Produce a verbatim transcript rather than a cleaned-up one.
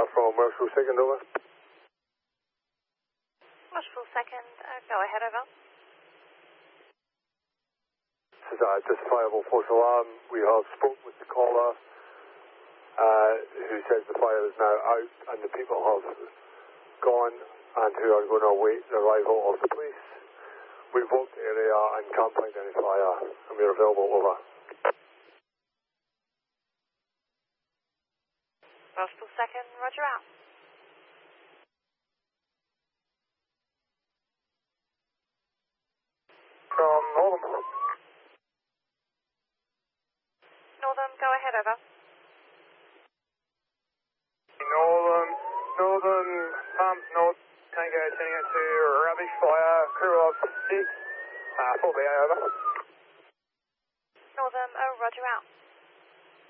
Uh, from Marshall Second, over. Marshall Second, uh, go ahead, over. This is a justifiable false alarm. We have spoke with the caller, uh, who says the fire is now out and the people have gone and who are going to await the arrival of the police. We've walked the area and can't find any fire, and we're available, over. Marshall Second, roger out. From Northern. Northern, go ahead, over. Northern, Northern, Palms North, Tango turning into Rubbish Fire, crew of six, uh, four B A, over. Northern, oh, roger out.